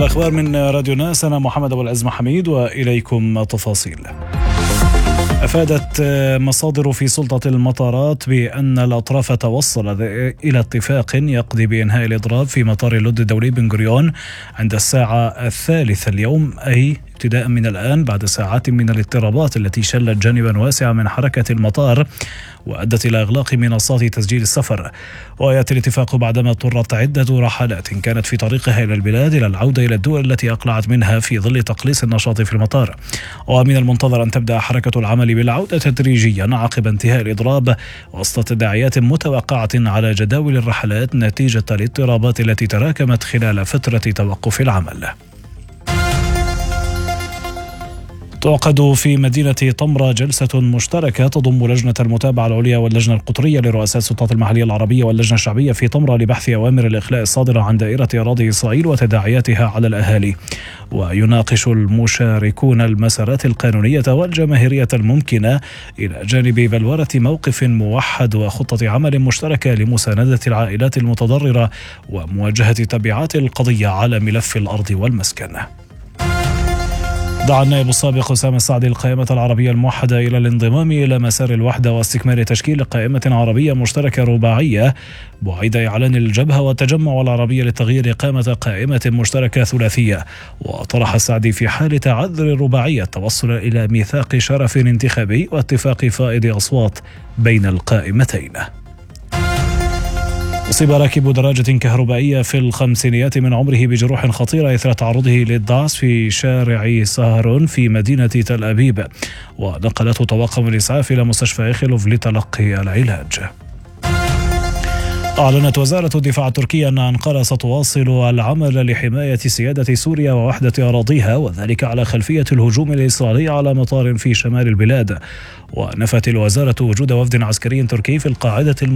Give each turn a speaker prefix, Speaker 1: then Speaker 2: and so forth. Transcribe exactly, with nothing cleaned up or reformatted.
Speaker 1: الأخبار من راديو ناس، أنا محمد أبو العز محميد وإليكم تفاصيل. أفادت مصادر في سلطة المطارات بأن الأطراف توصل إلى اتفاق يقضي بإنهاء الإضراب في مطار اللد الدولي بن غوريون عند الساعة الثالثة اليوم، أي ابتداء من الآن، بعد ساعات من الاضطرابات التي شلت جانبا واسعا من حركة المطار وأدت إلى إغلاق منصات تسجيل السفر. ويأتي الاتفاق بعدما اضطرت عدة رحلات كانت في طريقها إلى البلاد إلى العودة إلى الدول التي أقلعت منها في ظل تقليص النشاط في المطار. ومن المنتظر أن تبدأ حركة العمل بالعودة تدريجيا عقب انتهاء الإضراب وسط تداعيات متوقعة على جداول الرحلات نتيجة الاضطرابات التي تراكمت خلال فترة توقف العمل. تعقد في مدينة طمرة جلسة مشتركة تضم لجنة المتابعة العليا واللجنة القطرية لرؤساء السلطات المحلية العربية واللجنة الشعبية في طمرة لبحث أوامر الإخلاء الصادرة عن دائرة أراضي إسرائيل وتداعياتها على الأهالي. ويناقش المشاركون المسارات القانونية والجماهيرية الممكنة إلى جانب بلورة موقف موحد وخطة عمل مشتركة لمساندة العائلات المتضررة ومواجهة تبعات القضية على ملف الأرض والمسكن. دعا النائب السابق أسامة السعدي القائمة العربية الموحدة إلى الانضمام إلى مسار الوحدة واستكمال تشكيل قائمة عربية مشتركة رباعية بعيد إعلان الجبهة والتجمع العربية للتغيير قامة قائمة مشتركة ثلاثية. وطرح السعدي في حال تعذر الرباعية التوصل إلى ميثاق شرف انتخابي واتفاق فائض أصوات بين القائمتين. أصيب راكب دراجة كهربائية في الخمسينيات من عمره بجروح خطيرة إثر تعرضه للدعس في شارع سهرون في مدينة تل أبيب، ونقلته طواقم الإسعاف إلى مستشفى إيخيلوف لتلقي العلاج. أعلنت وزارة الدفاع التركية أن أنقرة ستواصل العمل لحماية سيادة سوريا ووحدة أراضيها، وذلك على خلفية الهجوم الإسرائيلي على مطار في شمال البلاد. ونفت الوزارة وجود وفد عسكري تركي في القاعدة